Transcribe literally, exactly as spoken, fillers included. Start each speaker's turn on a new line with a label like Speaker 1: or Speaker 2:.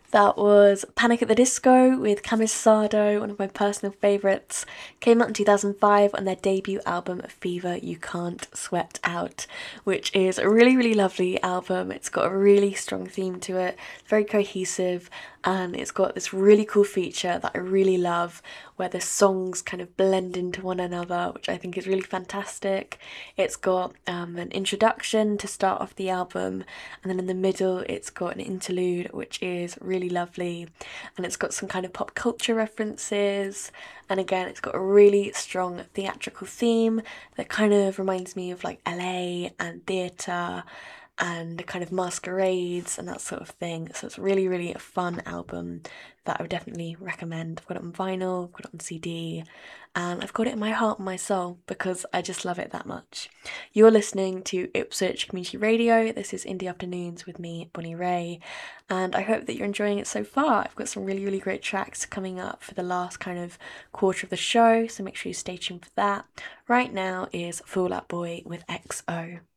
Speaker 1: That was Panic at the Disco with Camisado, one of my personal favourites. Came out in two thousand five on their debut album Fever You Can't Sweat Out, which is a really, really lovely album. It's got a really strong theme to it, very cohesive, and it's got this really cool feature that I really love where the songs kind of blend into one another, which I think is really fantastic. It's got um, an introduction to start off the album, and then in the middle, it's got an interlude, which is really lovely, and it's got some kind of pop culture references. And again, it's got a really strong theatrical theme that kind of reminds me of like L A and theatre and kind of masquerades and that sort of thing. So it's really, really a fun album that I would definitely recommend. I've got it on vinyl, I've got it on C D, and I've got it in my heart and my soul because I just love it that much. You're listening to Ipswich Community Radio. This is Indie Afternoons with me, Bonnie Ray, and I hope that you're enjoying it so far. I've got some really, really great tracks coming up for the last kind of quarter of the show, so make sure you stay tuned for that. Right now is Fall Out Boy with X O.